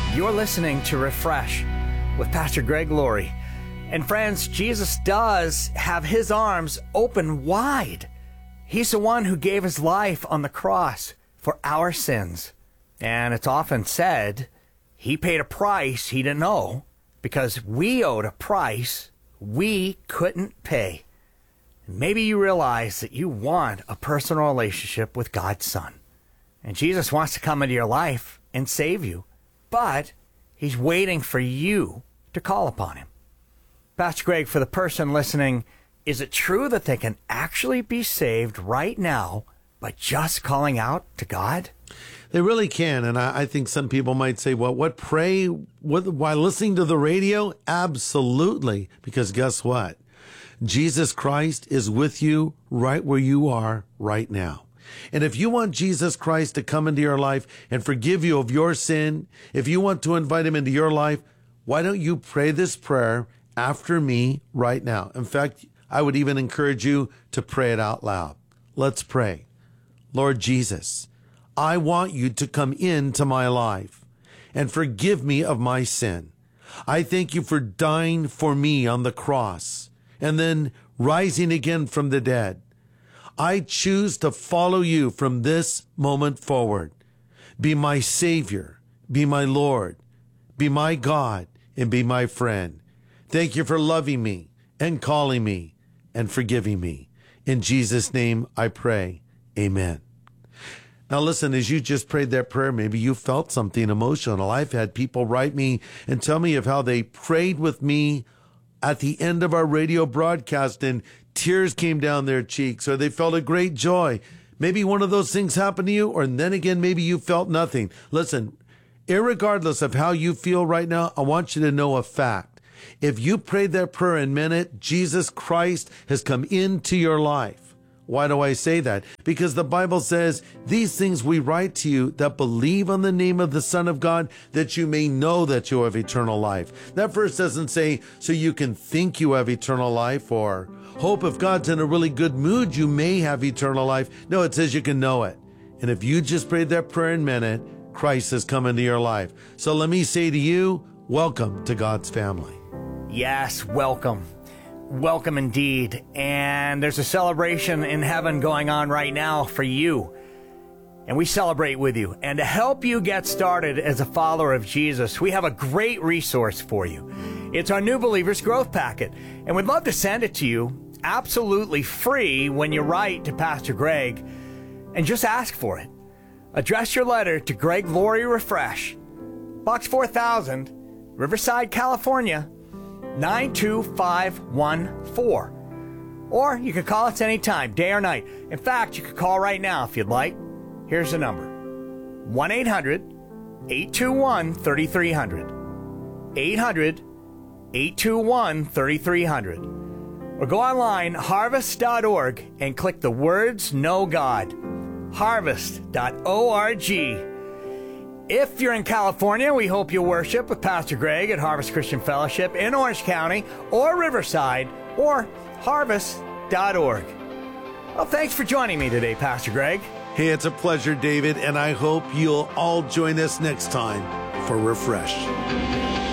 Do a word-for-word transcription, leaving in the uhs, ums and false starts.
You're listening to Refresh with Pastor Greg Laurie. And friends, Jesus does have his arms open wide. He's the one who gave his life on the cross for our sins. And it's often said he paid a price he didn't owe because we owed a price we couldn't pay. Maybe you realize that you want a personal relationship with God's Son. And Jesus wants to come into your life and save you. But he's waiting for you to call upon him. Pastor Greg, for the person listening, is it true that they can actually be saved right now by just calling out to God? They really can. And I, I think some people might say, well, what, pray what, while listening to the radio? Absolutely. Because guess what? Jesus Christ is with you right where you are right now. And if you want Jesus Christ to come into your life and forgive you of your sin, if you want to invite him into your life, why don't you pray this prayer after me right now? In fact, I would even encourage you to pray it out loud. Let's pray. Lord Jesus, I want you to come into my life and forgive me of my sin. I thank you for dying for me on the cross and then rising again from the dead. I choose to follow you from this moment forward. Be my Savior, be my Lord, be my God, and be my friend. Thank you for loving me and calling me and forgiving me. In Jesus' name I pray. Amen. Now listen, as you just prayed that prayer, maybe you felt something emotional. I've had people write me and tell me of how they prayed with me at the end of our radio broadcast and tears came down their cheeks, or they felt a great joy. Maybe one of those things happened to you, or then again, maybe you felt nothing. Listen, irregardless of how you feel right now, I want you to know a fact. If you prayed that prayer and meant it, Jesus Christ has come into your life. Why do I say that? Because the Bible says, these things we write to you that believe on the name of the Son of God, that you may know that you have eternal life. That verse doesn't say, so you can think you have eternal life, or hope if God's in a really good mood, you may have eternal life. No, it says you can know it. And if you just prayed that prayer and meant it, Christ has come into your life. So let me say to you, welcome to God's family. Yes, welcome. Welcome indeed. And there's a celebration in heaven going on right now for you. And we celebrate with you. And to help you get started as a follower of Jesus, we have a great resource for you. It's our New Believers Growth Packet. And we'd love to send it to you absolutely free when you write to Pastor Greg and just ask for it. Address your letter to Greg Laurie Refresh, Box four thousand, Riverside, California, nine two five one four. Or you can call us anytime, day or night. In fact, you can call right now if you'd like. Here's the number. one eight hundred eight two one three three zero zero. eight hundred eight two one three three zero zero. Or go online, harvest dot org, and click the words Know God. harvest dot org. If you're in California, we hope you'll worship with Pastor Greg at Harvest Christian Fellowship in Orange County or Riverside or harvest dot org. Well, thanks for joining me today, Pastor Greg. Hey, it's a pleasure, David, and I hope you'll all join us next time for Refresh.